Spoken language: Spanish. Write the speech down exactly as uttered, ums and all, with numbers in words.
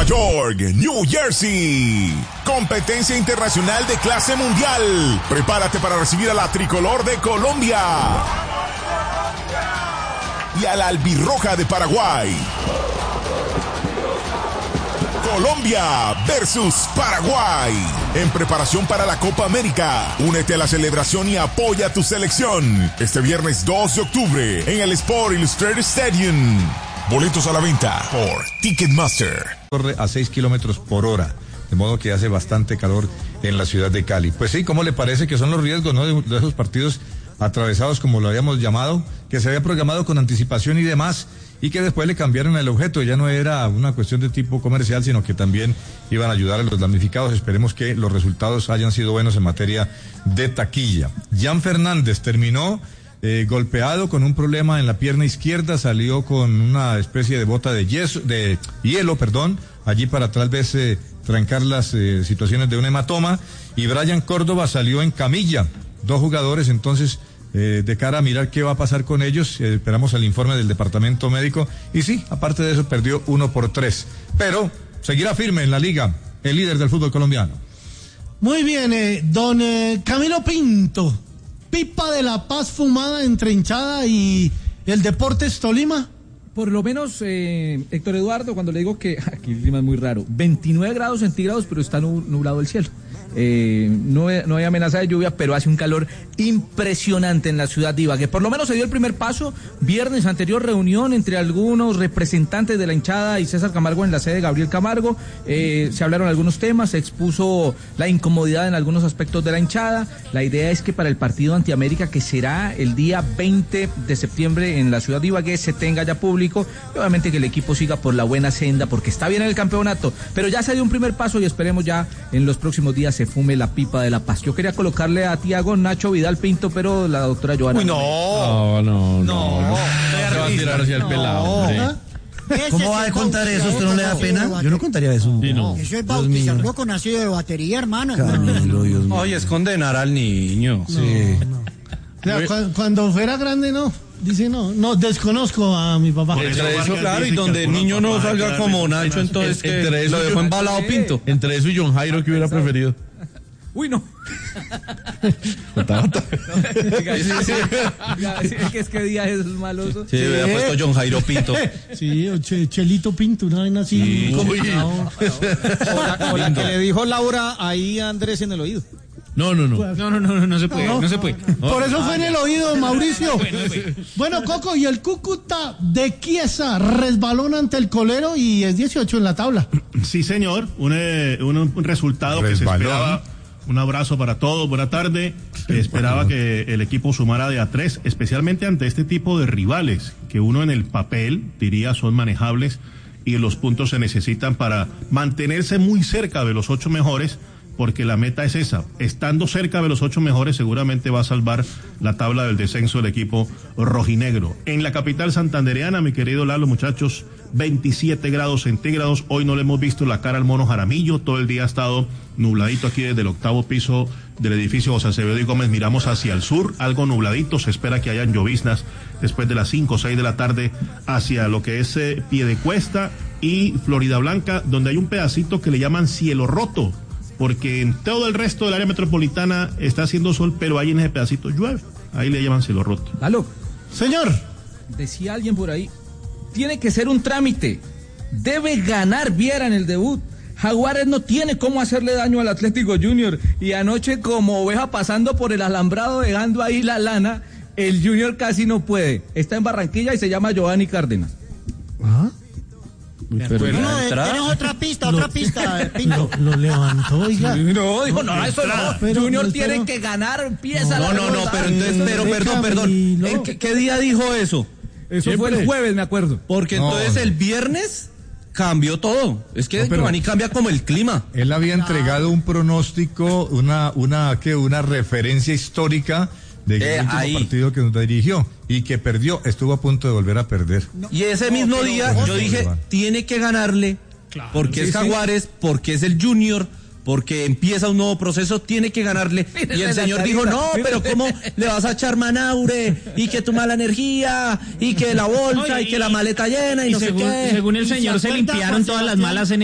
York, New Jersey. Competencia internacional de clase mundial. Prepárate para recibir a la tricolor de Colombia y a la albirroja de Paraguay. Colombia versus Paraguay. En preparación para la Copa América. Únete a la celebración y apoya a tu selección. Este viernes dos de octubre en el Sport Illustrated Stadium. Boletos a la venta por Ticketmaster. Corre a seis kilómetros por hora, de modo que hace bastante calor en la ciudad de Cali. Pues sí, ¿cómo le parece que son los riesgos, no, de, de esos partidos atravesados, como lo habíamos llamado, que se había programado con anticipación y demás, y que después le cambiaron el objeto? Ya no era una cuestión de tipo comercial, sino que también iban a ayudar a los damnificados. Esperemos que los resultados hayan sido buenos en materia de taquilla. Jan Fernández terminó Eh, golpeado con un problema en la pierna izquierda, salió con una especie de bota de yeso, de hielo, perdón, allí para tal vez eh, trancar las eh, situaciones de un hematoma, y Brian Córdoba salió en camilla. Dos jugadores entonces eh, de cara a mirar qué va a pasar con ellos. Eh, esperamos el informe del departamento médico, y sí, aparte de eso perdió uno por tres, pero seguirá firme en la liga, el líder del fútbol colombiano. Muy bien, eh, don eh, Camilo Pinto. Pipa de la paz fumada entre hinchada y el Deportes Tolima. Por lo menos, eh, Héctor Eduardo, cuando le digo que aquí el clima es muy raro, veintinueve grados centígrados, pero está nublado el cielo. Eh, no, no hay amenaza de lluvia, pero hace un calor impresionante en la ciudad de Ibagué. Por lo menos se dio el primer paso. Viernes anterior, reunión entre algunos representantes de la hinchada y César Camargo en la sede de Gabriel Camargo. Eh, se hablaron algunos temas, se expuso la incomodidad en algunos aspectos de la hinchada. La idea es que para el partido ante América, que será el día veinte de septiembre en la ciudad de Ibagué, se tenga ya público. Y obviamente que el equipo siga por la buena senda, porque está bien en el campeonato, pero ya se dio un primer paso y esperemos ya en los próximos días se fume la pipa de la paz. Yo quería colocarle a Tiago Nacho Vidal Pinto, pero la doctora Joana. Uy, no. No, no, no. No. no. Se va a tirar hacia el pelado, hombre. ¿Cómo va a contar eso? ¿Usted no le da pena? Yo no contaría eso. Sí, no. Eso es bautizarlo con ácido de batería, hermano. Camilo, Dios mío. Oye, es condenar al niño. Sí. No. O sea, cu- cuando fuera grande, no. Dice, no, no, desconozco a mi papá. Entre eso, claro, y donde el niño no salga como Nacho, entonces que Entre eso lo dejó yo- embalado Pinto. Entre eso y John Jairo, ¿qué hubiera preferido? Uy, no. que es que día es maloso. Sí, hubiera puesto John Jairo Pinto. Sí, o Che- Chelito Pinto, una vaina así. Sí. como- Uy. no. O la, o la que le dijo Laura ahí a Andrés en el oído. No, no, no. No, no, no, no se puede, no, No. se puede. Por eso fue en el oído, Mauricio. Bueno, Coco, y el Cúcuta de Chiesa resbalón ante el Colero y es dieciocho en la tabla. Sí, señor, un, eh, un, un resultado que se Resbalón. esperaba. Un abrazo para todos, buena tarde. Eh, esperaba que el equipo sumara de a tres, especialmente ante este tipo de rivales, que uno en el papel diría son manejables y los puntos se necesitan para mantenerse muy cerca de los ocho mejores, porque la meta es esa. Estando cerca de los ocho mejores, seguramente va a salvar la tabla del descenso del equipo rojinegro. En la capital santandereana, mi querido Lalo, muchachos, veintisiete grados centígrados. Hoy no le hemos visto la cara al mono Jaramillo. Todo el día ha estado nubladito aquí desde el octavo piso del edificio José Acevedo y Gómez. Miramos hacia el sur, algo nubladito. Se espera que hayan lloviznas después de las cinco o seis de la tarde hacia lo que es eh, Piedecuesta y Florida Blanca, donde hay un pedacito que le llaman cielo roto, porque en todo el resto del área metropolitana está haciendo sol, pero ahí en ese pedacito llueve. Ahí le llaman cielo roto. Lalo, Señor, decía alguien por ahí, tiene que ser un trámite. Debe ganar Viera en el debut. Jaguares no tiene cómo hacerle daño al Atlético Junior. Y anoche, como oveja pasando por el alambrado, dejando ahí la lana, el Junior casi no puede. Está en Barranquilla y se llama Giovanni Cárdenas. ¿ah? Pero No, la eh, entrada- tenemos otra pista, otra pista, eh, Pinto. Lo, lo levantó, oiga. No, dijo, no, eso no. pero- Junior pero- tiene que ganar, empieza No, la no, no, cosa. pero entonces, pero perdón, perdón. Camilo. ¿En qué, qué día dijo eso? Eso fue el jueves, me acuerdo. Porque No, entonces no. el viernes cambió todo. Es que No, pero- Giovanni cambia como el clima. Él había entregado un pronóstico, una, una, ¿qué? Una referencia histórica del Eh, último ahí. partido que nos dirigió y que perdió, estuvo a punto de volver a perder. Y ese mismo pero- día pero- yo dije, Iván. tiene que ganarle, porque Sí, es sí. Jaguares, porque es el Junior, porque empieza un nuevo proceso, tiene que ganarle. Y el la señor carita. dijo, no, pero ¿cómo le vas a echar Manaure? Y que tu mala energía, y que la bolsa, y que la maleta llena, y, Y no sé según, qué. según el ¿Y se señor se acuerda, limpiaron Juan todas las Sebastián? malas